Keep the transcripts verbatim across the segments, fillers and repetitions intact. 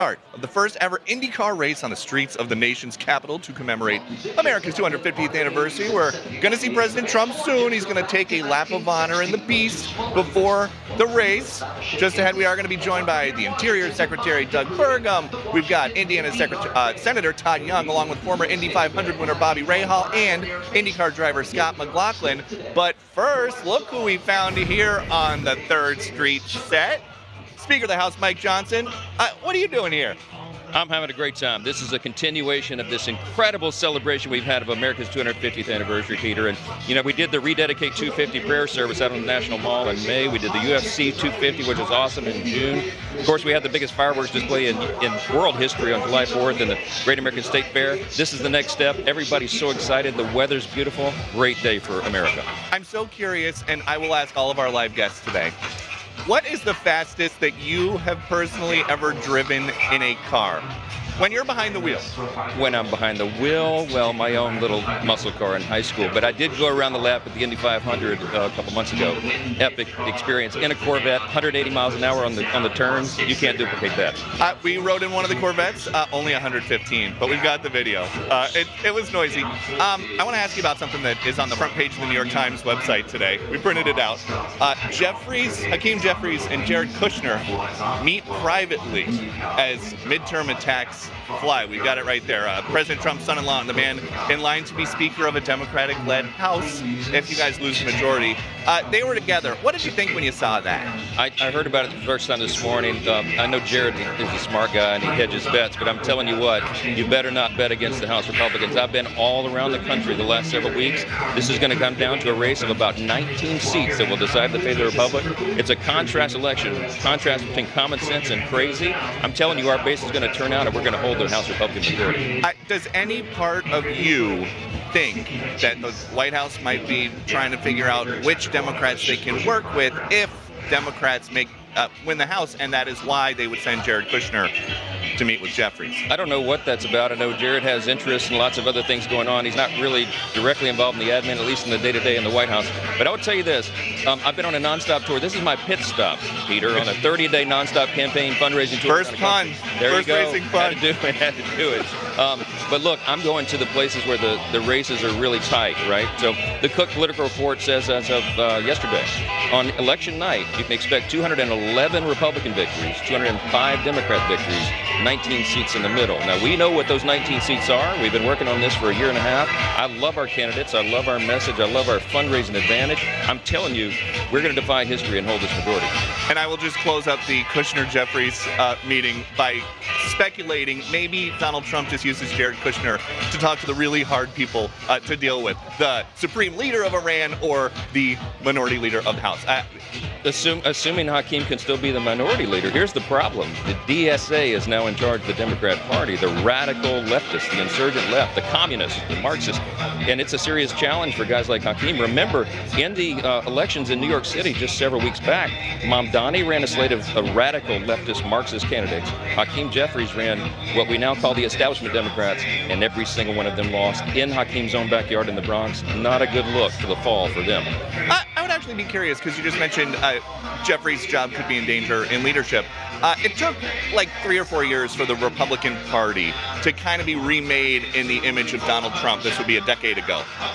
Start of the first ever IndyCar race on the streets of the nation's capital to commemorate America's two hundred fiftieth anniversary. We're going to see President Trump soon. He's going to take a lap of honor in the Beast before the race. Just ahead, we are going to be joined by the Interior Secretary Doug Burgum. We've got Indiana Secretary, uh, Senator Todd Young, along with former Indy five hundred winner Bobby Rahal and IndyCar driver Scott McLaughlin. But first, look who we found here on the third Street set. Speaker of the House, Mike Johnson. Uh, what are you doing here? I'm having a great time. This is a continuation of this incredible celebration we've had of America's two hundred fiftieth anniversary, Peter. And, you know, we did the Rededicate two fifty prayer service out on the National Mall in May. We did the U F C two fifty, which was awesome, in June. Of course, we had the biggest fireworks display in, in world history on July fourth in the Great American State Fair. This is the next step. Everybody's so excited. The weather's beautiful. Great day for America. I'm so curious, and I will ask all of our live guests today. What is the fastest that you have personally ever driven in a car? When you're behind the wheel? When I'm behind the wheel, well, my own little muscle car in high school. But I did go around the lap at the Indy five hundred uh, a couple months ago. Epic experience in a Corvette, one hundred eighty miles an hour on the on the turns. You can't duplicate that. Uh, we rode in one of the Corvettes, uh, only one hundred fifteen, but we've got the video. Uh, it, it was noisy. Um, I want to ask you about something that is on the front page of the New York Times website today. We printed it out. Uh, Jeffries, Hakeem Jeffries and Jared Kushner meet privately as midterm attacks fly. We've got it right there. Uh, President Trump's son-in-law and the man in line to be Speaker of a Democratic-led House if you guys lose the majority. Uh, they were together. What did you think when you saw that? I, I heard about it the first time this morning. Um, I know Jared is a smart guy and he hedges bets, but I'm telling you what, you better not bet against the House Republicans. I've been all around the country the last several weeks. This is going to come down to a race of about nineteen seats that will decide the fate of the Republic. It's a contrast election, contrast between common sense and crazy. I'm telling you, our base is going to turn out and we're going to hold the House Republican majority. Uh, does any part of you think that the White House might be trying to figure out which Democrats they can work with if Democrats make uh, win the House, and that is why they would send Jared Kushner to meet with Jeffries? I don't know what that's about. I know Jared has interests and lots of other things going on. He's not really directly involved in the admin, at least in the day-to-day in the White House. But I would tell you this, um, I've been on a nonstop tour. This is my pit stop, Peter, on a thirty-day nonstop campaign fundraising tour. First pun. There First you go. racing pun. Had to do it. Had to do it. Um, but look, I'm going to the places where the, the races are really tight, right? So the Cook Political Report says as of uh, yesterday, on election night, you can expect two hundred eleven Republican victories, two hundred five Democrat victories, nineteen seats in the middle. Now, we know what those nineteen seats are. We've been working on this for a year and a half. I love our candidates. I love our message. I love our fundraising advantage. I'm telling you, we're going to defy history and hold this majority. And I will just close up the Kushner-Jeffries uh, meeting by speculating maybe Donald Trump just uses Jared Kushner to talk to the really hard people uh, to deal with, the supreme leader of Iran or the minority leader of the House. Uh, Assume, assuming Hakeem can still be the minority leader, here's the problem. The D S A is now in charge of the Democrat Party, the radical leftists, the insurgent left, the communists, the Marxists, and it's a serious challenge for guys like Hakeem. Remember, in the uh, elections in New York City just several weeks back, Mamdani ran a slate of uh, radical leftist Marxist candidates. Hakeem Jeffries ran what we now call the establishment Democrats, and every single one of them lost in Hakeem's own backyard in the Bronx. Not a good look for the fall for them. I, I would actually be curious, because you just mentioned uh, Jeffries' job could be in danger in leadership. Uh, it took like three or four years for the Republican Party to kind of be remade in the image of Donald Trump. This would be a decade ago.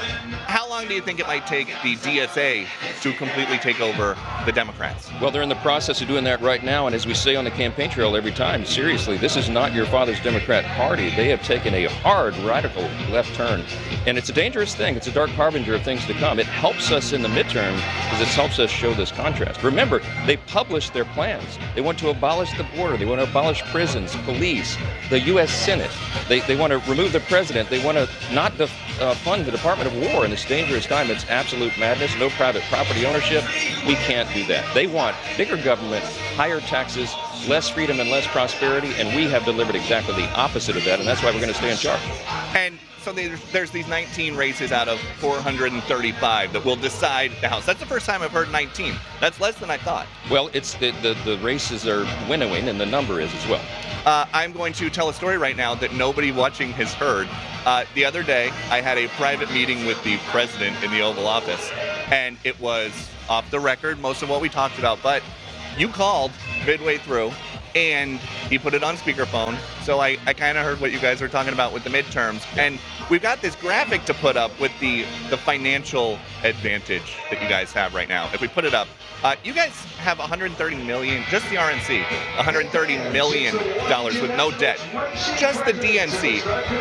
How long do you think it might take the D S A to completely take over the Democrats? Well, they're in the process of doing that right now, and as we say on the campaign trail every time, seriously, this is not your father's Democrat Party. They have taken a hard, radical left turn, and it's a dangerous thing. It's a dark harbinger of things to come. It helps us in the midterm because it helps us show this contrast. Remember, they published their plans. They want to abolish the border. They want to abolish prisons, police, the U S Senate. They, they want to remove the president. They want to not def, uh, fund the Department of War in this dangerous time. It's absolute madness. No private property ownership. We can't do that. They want bigger government, higher taxes, less freedom and less prosperity, and we have delivered exactly the opposite of that, and that's why we're going to stay in charge. And so there's, there's these nineteen races out of four hundred thirty-five that will decide the House. That's the first time I've heard nineteen. That's less than I thought. Well, it's the, the, the races are winnowing, and the number is as well. Uh, I'm going to tell a story right now that nobody watching has heard. Uh, the other day, I had a private meeting with the president in the Oval Office, and it was off the record, most of what we talked about, but you called midway through, and he put it on speakerphone. So I, I kind of heard what you guys are talking about with the midterms. And we've got this graphic to put up with the, the financial advantage that you guys have right now. If we put it up, uh, you guys have one hundred thirty million dollars, just the R N C, one hundred thirty million dollars with no debt. Just the D N C,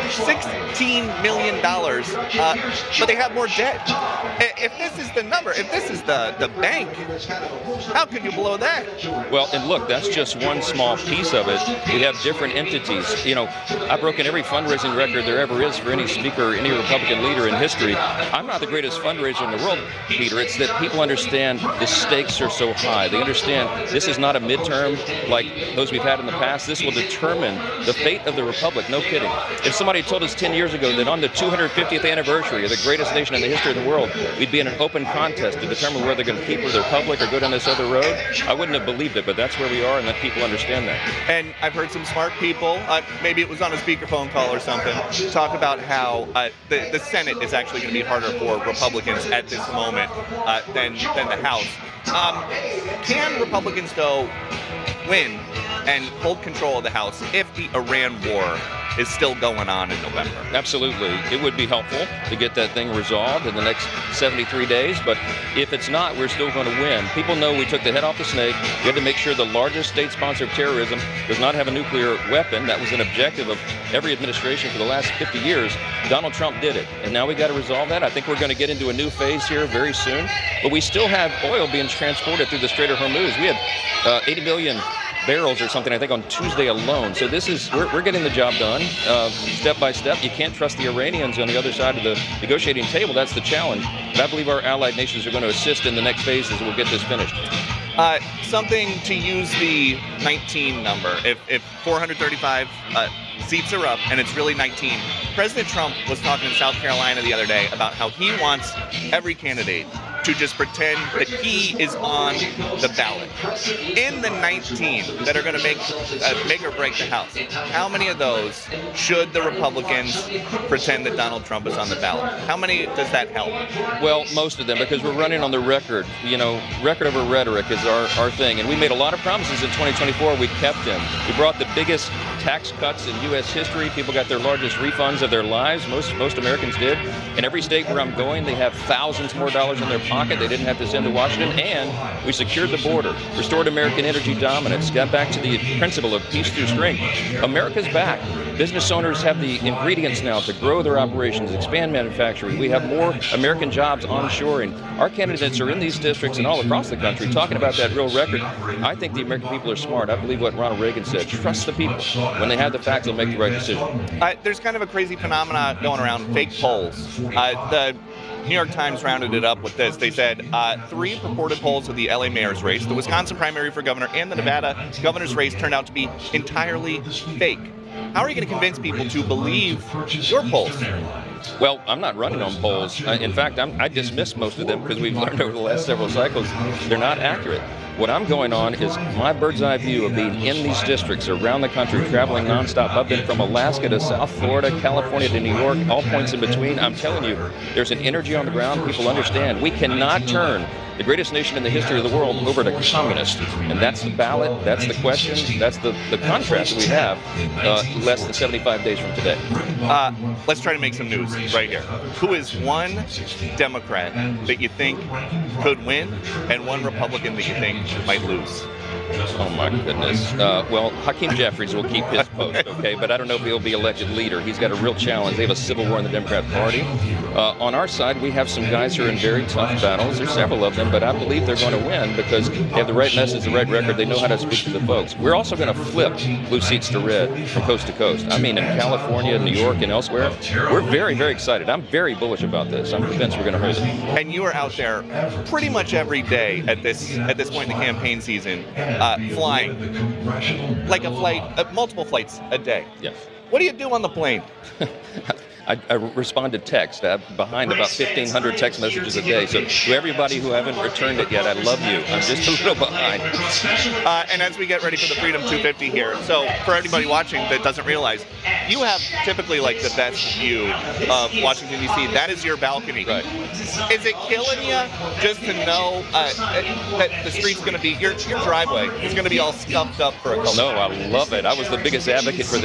sixteen million dollars, uh, but they have more debt. If this is the number, if this is the, the bank, how could you blow that? Well, and look, that's just one small piece of it. We have different entities. You know, I've broken every fundraising record there ever is for any speaker, any Republican leader in history. I'm not the greatest fundraiser in the world, Peter. It's that people understand the stakes are so high. They understand this is not a midterm like those we've had in the past. This will determine the fate of the Republic. No kidding. If somebody told us ten years ago that on the two hundred fiftieth anniversary of the greatest nation in the history of the world, we'd be in an open contest to determine whether they're going to keep the Republic or go down this other road, I wouldn't have believed it, but that's where we are, and let people understand that. And I've heard some smart people, uh, maybe it was on a speakerphone call or something, talk about how uh, the, the Senate is actually going to be harder for Republicans at this moment uh, than, than the House. Um, can Republicans, though, win and hold control of the House if the Iran war is still going on in November? Absolutely. It would be helpful to get that thing resolved in the next seventy-three days, but if it's not, we're still going to win. People know we took the head off the snake. We had to make sure the largest state sponsor of terrorism does not have a nuclear weapon. That was an objective of every administration for the last fifty years. Donald Trump did it, and now we got to resolve that. I think we're going to get into a new phase here very soon, but we still have oil being transported through the Strait of Hormuz. We had uh, eighty million barrels or something, I think, on Tuesday alone. So this is, we're, we're getting the job done uh, step by step. You can't trust the Iranians on the other side of the negotiating table. That's the challenge. But I believe our allied nations are going to assist in the next phase as we'll get this finished. Uh, something to use the nineteen number. If, if four hundred thirty-five uh, seats are up and it's really nineteen, President Trump was talking in South Carolina the other day about how he wants every candidate to just pretend that he is on the ballot. In the nineteen that are going to make uh, make or break the House, how many of those should the Republicans pretend that Donald Trump is on the ballot? How many does that help? Well, most of them, because we're running on the record. You know, record over rhetoric is our, our thing. And we made a lot of promises in twenty twenty-four. We kept them. We brought the biggest tax cuts in U S history. People got their largest refunds of their lives. Most most Americans did. In every state where I'm going, they have thousands more dollars in their pocket. They didn't have to send to Washington. And we secured the border, restored American energy dominance, got back to the principle of peace through strength. America's back. Business owners have the ingredients now to grow their operations, expand manufacturing. We have more American jobs onshoring. Our candidates are in these districts and all across the country talking about that real record. I think the American people are smart. I believe what Ronald Reagan said. Trust the people. When they have the facts, they'll make the right decision. Uh, there's kind of a crazy phenomena going around, fake polls. Uh, the New York Times rounded it up with this. They said uh, three purported polls of the L A mayor's race, the Wisconsin primary for governor, and the Nevada governor's race turned out to be entirely fake. How are you going to convince people to believe your polls? Well, I'm not running on polls. Uh, in fact, I'm, I dismiss most of them because we've learned over the last several cycles they're not accurate. What I'm going on is my bird's eye view of being in these districts around the country, traveling nonstop. I've been from Alaska to South Florida, California to New York, all points in between. I'm telling you, there's an energy on the ground. People understand. We cannot turn the greatest nation in the history of the world over to communist. And that's the ballot, that's the question, that's the, the contrast that we have uh, less than seventy-five days from today. Uh, let's try to make some news right here. Who is one Democrat that you think could win and one Republican that you think might lose? Oh, my goodness. Uh, well, Hakeem Jeffries will keep his post, okay? But I don't know if he'll be elected leader. He's got a real challenge. They have a civil war in the Democrat Party. Uh, on our side, we have some guys who are in very tough battles. There's several of them, but I believe they're going to win because they have the right message, the right record. They know how to speak to the folks. We're also going to flip blue seats to red from coast to coast. I mean, in California, New York, and elsewhere. We're very, very excited. I'm very bullish about this. I'm convinced we're going to hold it. And you are out there pretty much every day at this at this point in the campaign season. Uh, flying, like a flight, uh, multiple flights a day. Yes. What do you do on the plane? I, I respond to text. I'm behind about fifteen hundred text messages a day. So to everybody who haven't returned it yet, I love you. I'm just a little behind. Uh, and as we get ready for the Freedom two fifty here, so for everybody watching that doesn't realize, you have typically like the best view of Washington D C. That is your balcony. Right. Is it killing you just to know uh, that the street's going to be your your driveway is going to be all scuffed up for a couple? No, I love it. I was the biggest advocate for